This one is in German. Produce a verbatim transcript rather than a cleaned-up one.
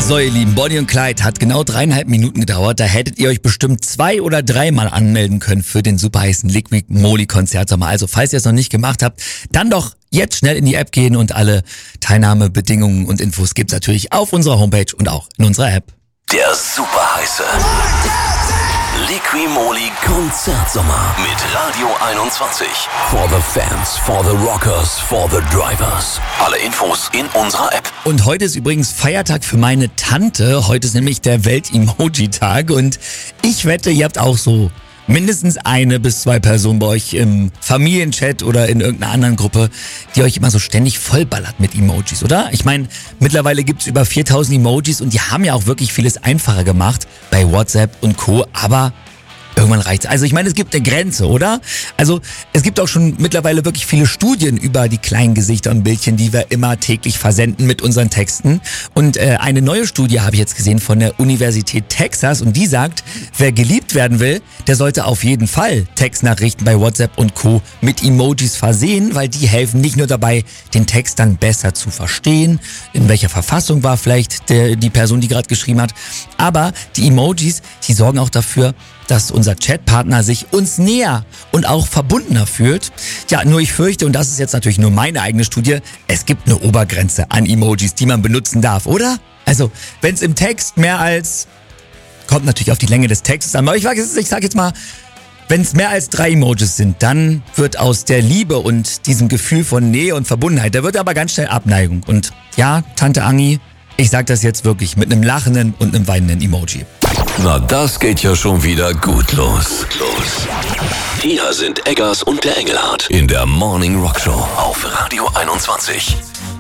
So, ihr Lieben, Bonnie und Clyde hat genau dreieinhalb Minuten gedauert. Da hättet ihr euch bestimmt zwei oder dreimal anmelden können für den super heißen Liquid Moly Konzertsommer. Also, falls ihr es noch nicht gemacht habt, dann doch jetzt schnell in die App gehen und alle Teilnahmebedingungen und Infos gibt's natürlich auf unserer Homepage und auch in unserer App. Der super heiße Liquid Moly Konzertsommer mit Radio einundzwanzig. For the fans, for the rockers, for the drivers. Alle Infos in unserer App. Und heute ist übrigens Feiertag für meine Tante. Heute ist nämlich der Welt-Emoji-Tag und ich wette, ihr habt auch so mindestens eine bis zwei Personen bei euch im Familienchat oder in irgendeiner anderen Gruppe, die euch immer so ständig vollballert mit Emojis, oder? Ich meine, mittlerweile gibt's über viertausend Emojis und die haben ja auch wirklich vieles einfacher gemacht bei WhatsApp und Co., aber irgendwann reicht's. Also ich meine, es gibt eine Grenze, oder? Also es gibt auch schon mittlerweile wirklich viele Studien über die kleinen Gesichter und Bildchen, die wir immer täglich versenden mit unseren Texten. Und äh, eine neue Studie habe ich jetzt gesehen von der Universität Texas und die sagt, wer geliebt werden will, der sollte auf jeden Fall Textnachrichten bei WhatsApp und Co. mit Emojis versehen, weil die helfen nicht nur dabei, den Text dann besser zu verstehen, in welcher Verfassung war vielleicht der, die Person, die gerade geschrieben hat, aber die Emojis, die sorgen auch dafür, dass unser Chatpartner sich uns näher und auch verbundener fühlt. Ja, nur ich fürchte, und das ist jetzt natürlich nur meine eigene Studie, es gibt eine Obergrenze an Emojis, die man benutzen darf, oder? Also, wenn es im Text mehr als, kommt natürlich auf die Länge des Textes an, aber ich, ich sag jetzt mal, wenn es mehr als drei Emojis sind, dann wird aus der Liebe und diesem Gefühl von Nähe und Verbundenheit, da wird aber ganz schnell Abneigung. Und ja, Tante Angi, ich sag das jetzt wirklich mit einem lachenden und einem weinenden Emoji. Na, das geht ja schon wieder gut los. Los. Hier sind Eggers und der Engelhardt in der Morning Rock Show auf Radio einundzwanzig.